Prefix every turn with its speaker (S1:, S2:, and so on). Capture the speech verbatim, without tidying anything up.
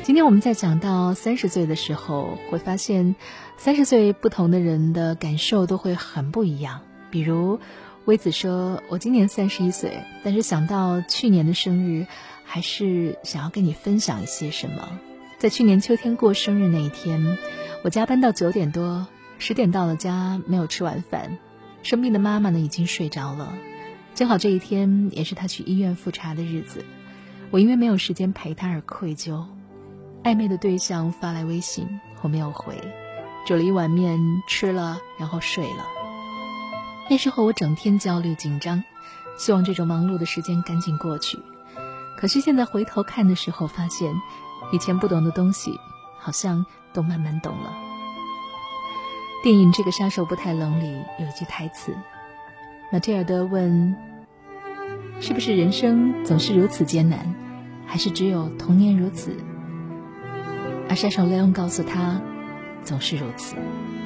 S1: 今天我们在讲到三十岁的时候，会发现三十岁不同的人的感受都会很不一样。比如微子说，我今年三十一岁，但是想到去年的生日，还是想要跟你分享一些什么。在去年秋天过生日那一天，我加班到九点多，十点到了家，没有吃晚饭。生病的妈妈呢已经睡着了，正好这一天也是她去医院复查的日子。我因为没有时间陪她而愧疚。暧昧的对象发来微信，我没有回，煮了一碗面吃了，然后睡了。那时候我整天焦虑紧张，希望这种忙碌的时间赶紧过去。可是现在回头看的时候，发现以前不懂的东西好像都慢慢懂了。电影《这个杀手不太冷》里有一句台词，马蒂尔德问，是不是人生总是如此艰难，还是只有童年如此？而杀手莱翁告诉他，总是如此。